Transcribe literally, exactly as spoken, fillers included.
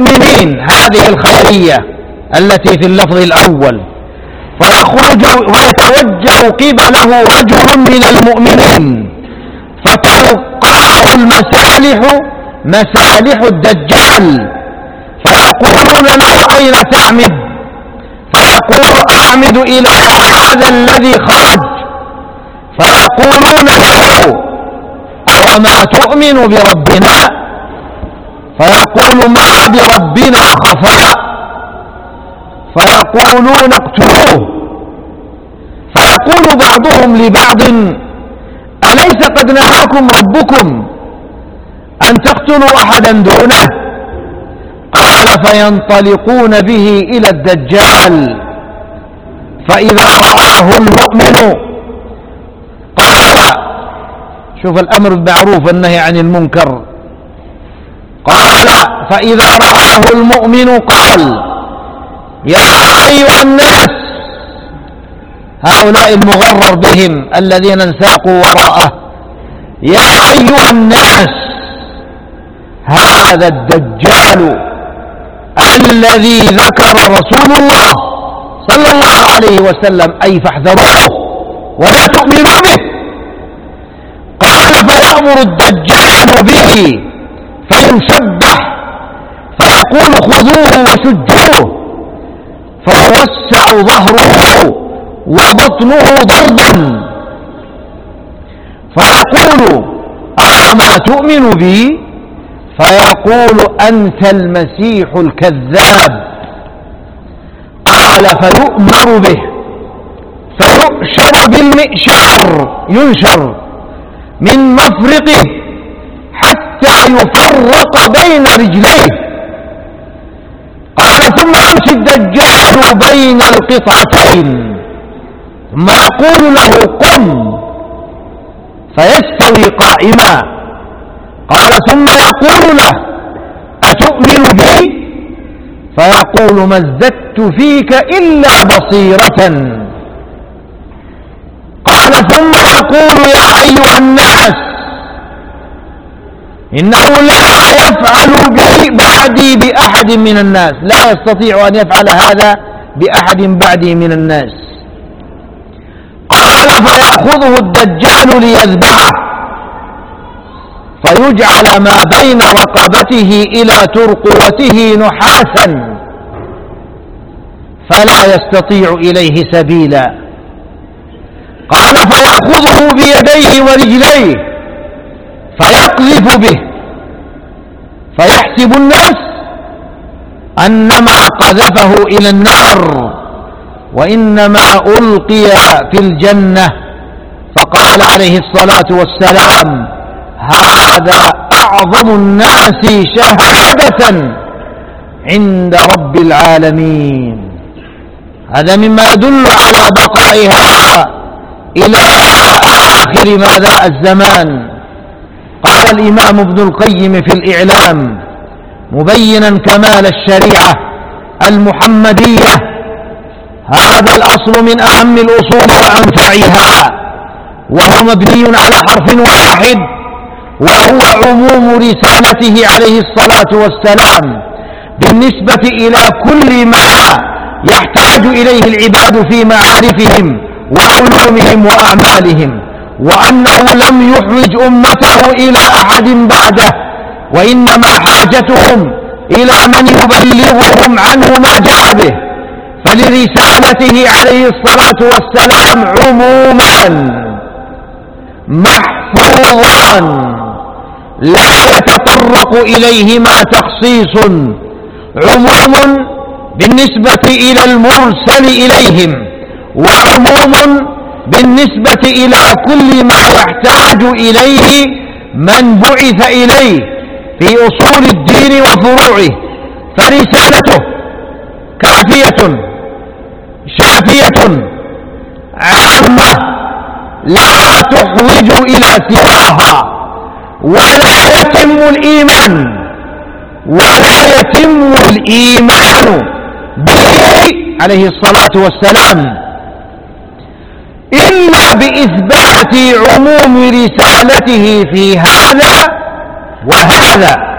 المؤمنين، هذه الخبرية التي في اللفظ الأول، فيخرج ويتوجه قبله رجل من المؤمنين فتلقاه المسالح مسالح الدجال، فيقولون له أين تعمد؟ فيقول أعمد إلى هذا الذي خرج، فيقولون له أوما تؤمن بربنا؟ فيقول ما بربنا خفاء، فيقولون اقتلوه، فيقول بعضهم لبعض أليس قد نهاكم ربكم أن تقتلوا أحدا دونه؟ قال فينطلقون به إلى الدجال، فإذا رآه المؤمن قال، شوف الأمر بالمعروف والنهي عن المنكر، قال فإذا رآه المؤمن قال يا أيها الناس، هؤلاء المغرر بهم الذين انساقوا وراءه، يا أيها الناس هذا الدجال الذي ذكر رسول الله صلى الله عليه وسلم، أي فاحذروه ولا تؤمنوا به. قال فيأمر الدجال به فيسبح، فيقول خذوه وشجوه، فيوسع ظهره وبطنه ضربا، فيقول أما تؤمن بي؟ فيقول أنت المسيح الكذاب. قال فيؤمر به فيؤشر بالمئشار، ينشر من مفرقه حتى يفرق بين رجليه. قال ثم يمشي الدجال بين القطعتين ثم يقول له قم، فيستوي قائما. قال ثم يقول له أتؤمن بي؟ فيقول ما ازددت فيك إلا بصيرة. قال ثم يقول يا أيها الناس إنه لا يفعل بي بعدي بأحد من الناس، لا يستطيع أن يفعل هذا بأحد بعدي من الناس. قال فيأخذه الدجال ليذبحه، فيجعل ما بين رقبته إلى ترقوته نحاسا فلا يستطيع إليه سبيلا. قال فيأخذه بيديه ورجليه فيقذف به، فيحسب الناس أنما قذفه إلى النار وإنما ألقي في الجنة. فقال عليه الصلاة والسلام هذا أعظم الناس شهادة عند رب العالمين. هذا مما يدل على بقائها إلى آخر ماذا الزمان. قال الإمام ابن القيم في الإعلام مبينا كمال الشريعة المحمدية هذا الأصل من أهم الأصول وأنفعها، وهو مبني على حرف واحد، وهو عموم رسالته عليه الصلاة والسلام بالنسبة إلى كل ما يحتاج إليه العباد في معارفهم وعلومهم وأعمالهم، وأنه لم يحوج أمته إلى أحد بعده، وإنما حاجتهم إلى من يبلغهم عنه ما جاء به، فلرسالته عليه الصلاة والسلام عموما محفوظان لا يتطرق إليهما تخصيص، عموم بالنسبة إلى المرسل إليهم، وعموم بالنسبة إلى كل ما يحتاج إليه من بعث إليه في أصول الدين وفروعه. فرسالته كافية شافية عامة لا تحوج إلى سواها، ولا يتم الإيمان ولا يتم الإيمان به عليه الصلاة والسلام إلا بإثبات عموم رسالته في هذا وهذا.